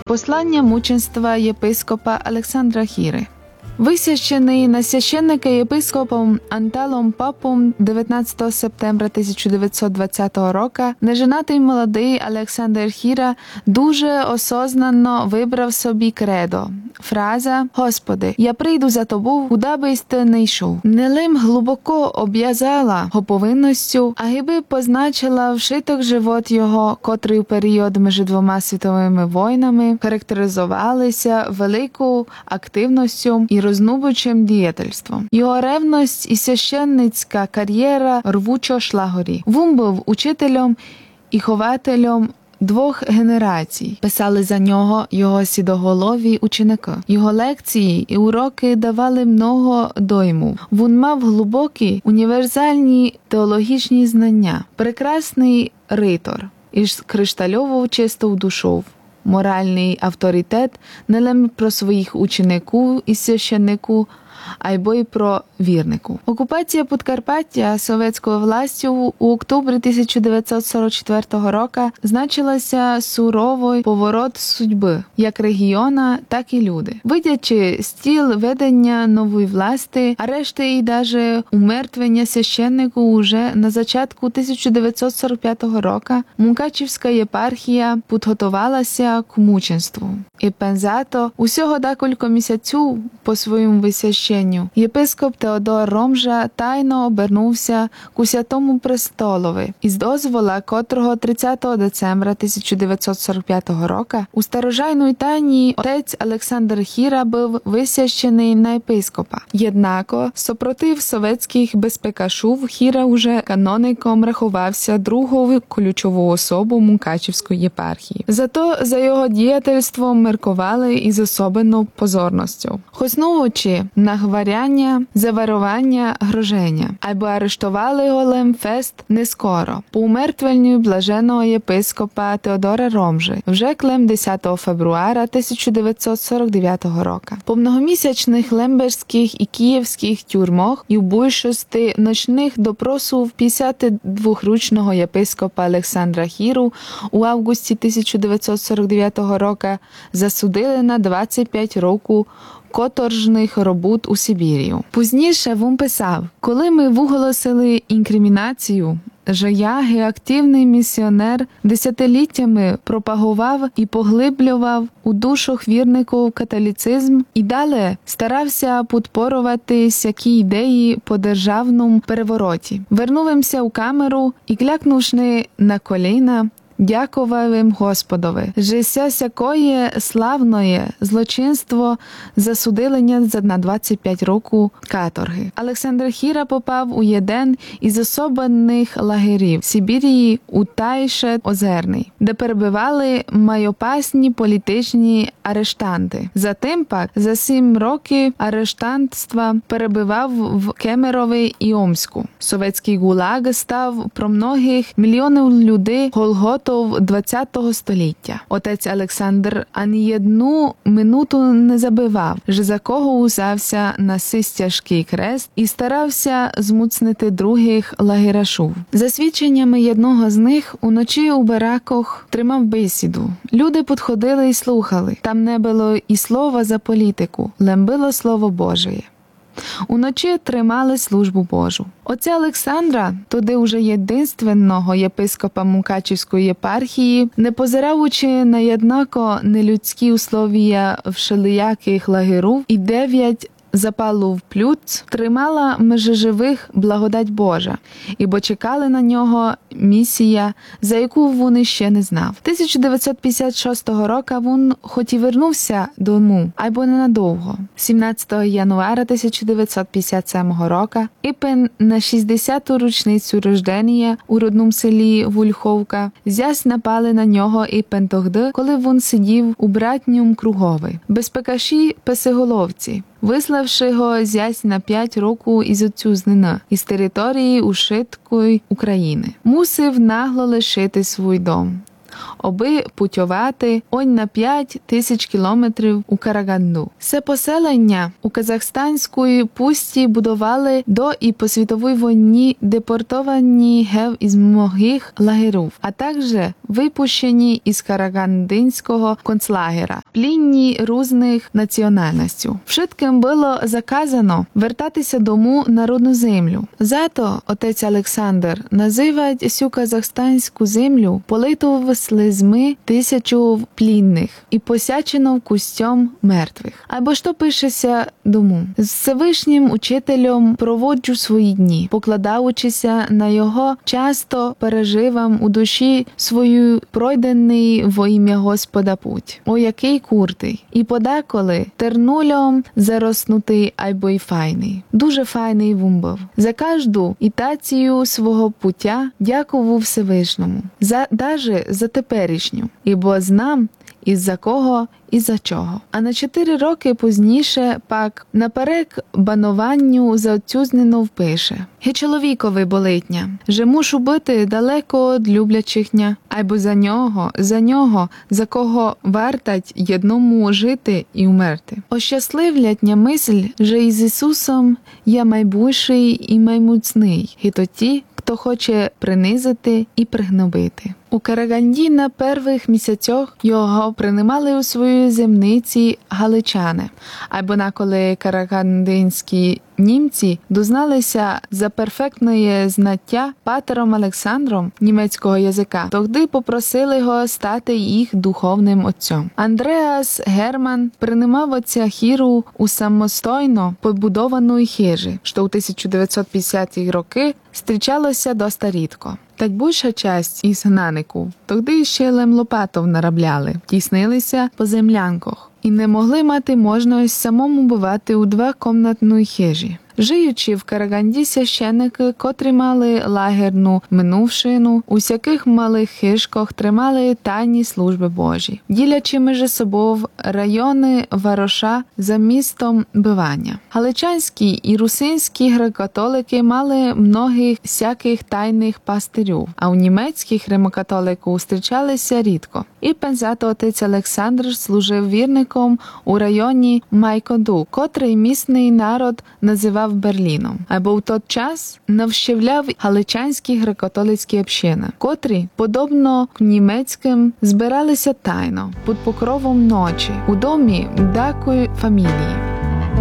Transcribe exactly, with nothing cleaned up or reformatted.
Послання мученства єпископа Олександра Хіри. Висвячений на священника єпископом Анталом Папом дев'ятнадцятого септембра тисяча дев'ятсот двадцятого року неженатий молодий Олександр Хіра дуже осознанно вибрав собі кредо. Фраза «Господи, я прийду за тобою, куди би ти не йшов». Не лим глибоко об'язала го повинністю, а гиби позначила вшиток живот його, котрий у період між двома світовими війнами характеризувалися великою активністю і рознубучим діятельством. Його ревність і священницька кар'єра рвучо шла горі. Він був учителем і хователем двох генерацій. Писали за нього його сідоголові ученики. Його лекції і уроки давали много дойму. Він мав глибокі, універсальні теологічні знання. Прекрасний ритор із криштальово чистою душою. Моральний авторитет не лише про своїх учеників і священників, а й про вірнику. Окупація Подкарпаття совєтською властю у октобрі тисяча дев'ятсот сорок четвертого року значилася суровий поворот судьби, як регіона, так і люди. Видячи стіл ведення нової власти, арешти і даже умертвення священнику уже на початку тисяча дев'ятсот сорок п'ятого року Мукачівська єпархія підготувалася к мученству. І пензато усього декілька місяців по своєму висвященню єпископ Теодор Ромжа тайно обернувся к Святому Престолові, із дозвола котрого тридцятого децембра тисяча дев'ятсот сорок п'ятого року у старожайній тайні отець Олександр Хіра був висвящений на єпископа. Єднако, супротив совєтських безпекашів, Хіра уже каноником рахувався другою ключову особу Мукачівської єпархії. Зато за його діятельством меркували із особливою позорністю. Хоснувачі на гваряння, заварування, гроження. Або арештували його лемфест не скоро. По умертвленню блаженого єпископа Теодора Ромжи вже клем десятого февруара тисяча дев'ятсот сорок дев'ятого року. По многомісячних лемберських і київських тюрмах і в більшості ночних допросів п'ятдесятидвохрічного єпископа Олександра Хіру у августі тисяча дев'ятсот сорок дев'ятого року засудили на двадцять п'ять років каторжних робот у Сибірію. Пізніше він писав: «Коли ми виголосили інкримінацію, що я, геактивний місіонер, десятиліттями пропагував і поглиблював у душах вірників католицизм і далі старався підпорувати всякі ідеї по державному перевороті. Вернувся у камеру і, клякнувши на коліна, дякував їм Господові, що ся сякоє славноє злочинство засудили на двадцять п'ять років каторги». Олександр Хіра попав у один із особливих лагерів Сибірії у Тайшет-Озерний, де перебували майопасні політичні арештанти. Затим пак за сім років арештантства перебував в Кемерові і Омську. Совєтський ГУЛАГ став про многих мільйонів людей Голготою двадцятого століття. Отець Олександр ані одну минуту не забивав, що за кого узявся нести тяжкий крест і старався змуцнити других лагерашів. За свідченнями одного з них, уночі у бараках тримав бесіду. Люди підходили і слухали. Там не було і слова за політику, лем було слово Божє. Уночі тримали службу Божу. Отця Олександра, туди уже єдинственного єпископа Мукачівської єпархії, не позираючи на єднако нелюдські условія вшеліяких лагерів і дев'ять запалу в плюц, тримала межи живих благодать Божа, ібо чекали на нього місія, за яку він ще не знав. тисяча дев'ятсот п'ятдесят шостого року він хоч і вернувся дому, або ненадовго. сімнадцятого января тисяча дев'ятсот п'ятдесят сьомого року, іпен на шістдесяту річницю рождення у родному селі Вульховка, зясь напали на нього іпен тогди, коли він сидів у братньому кругові. Безпекаші песиголовці, виславши його зясь на п'ять років із отцюзнина, із території ушиткої України. Мусив нагло лишити свій дом. аби путювати онь на п'ять тисяч кілометрів у Караганду. Це поселення у казахстанської пусті будували до і по світовій війні депортовані гев із многих лагерів, а також випущені із карагандинського концлагера, плінні різних національностей. Вшитким було заказано вертатися дому на родну землю. Зато отець Олександр називає цю казахстанську землю политу слизьми тисячу плінних і посячено кустям мертвих. Або що пишеться дому. З Всевишнім учителем проводжу свої дні, покладаючися на його часто переживам у душі свою пройдений во ім'я Господа путь. О, який куртий! І подеколи тернулем зароснутий айбо й файний. Дуже файний він був. За кожну ітацію свого пуття дякував Всевишньому. За, даже за теперішню. Ібо знам, із-за кого і за чого. А на чотири роки пізніше пак наперек бануванню за отцюзнено впише. Ге чоловікові болитня, же мушу бити далеко од люблячихня, айбо за нього, за нього, за кого вартать єдному жити і умерти. Ощасливлятня мисль, же із Ісусом я майбуйший і маймуцний, і то ті, хто хоче принизити і пригнобити. У Караганді на перших місяцях його приймали у свої земниці галичани, або наколи карагандинські німці дозналися за перфектне знаття патером Олександром німецького язика, тоді попросили його стати їх духовним отцем. Андреас Герман приймав отця Хіру у самостійно побудованої хижі, що у тисяча дев'ятсот п'ятдесяті роки зустрічалося доста рідко. Так більша часть із гнаників тоді ще лем лопатов наробляли, тіснилися по землянках і не могли мати можливість самому бувати у двокомнатній хижі. Живучи в Караганді священники, котрі мали лагерну минувшину, у всяких малих хижках тримали тайні служби Божі, ділячи між собою райони вароша за містом бивання. Галичанські і русинські греко-католики мали многих всяких тайних пастирів, а у німецьких римокатоликів зустрічалися рідко. І пензато отець Олександр служив вірником у районі Майкоду, котрий місний народ називав Берліном, або в той час навщевляв галичанські греко-католицькі общини, котрі, подобно німецьким, збиралися тайно, під покровом ночі, у домі дакої фамілії.